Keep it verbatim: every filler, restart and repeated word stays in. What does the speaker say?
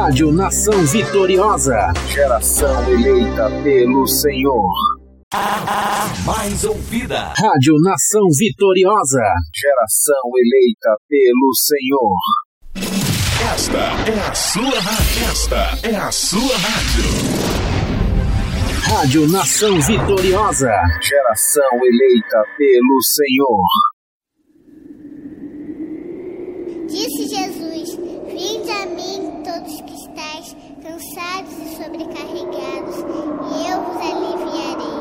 Rádio Nação Vitoriosa, geração eleita pelo Senhor. A mais ouvida. Rádio Nação Vitoriosa, geração eleita pelo Senhor. Esta é a sua rádio. Esta é a sua rádio. Rádio Nação Vitoriosa, geração eleita pelo Senhor. Disse Jesus: vinde a mim todos que estáis cansados e sobrecarregados, e eu vos aliviarei.